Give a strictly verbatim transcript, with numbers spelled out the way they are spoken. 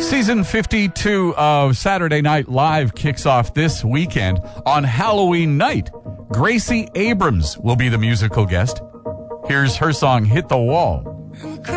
Season fifty-two of Saturday Night Live kicks off this weekend. On Halloween night, Gracie Abrams will be the musical guest. Here's her song, Hit the Wall.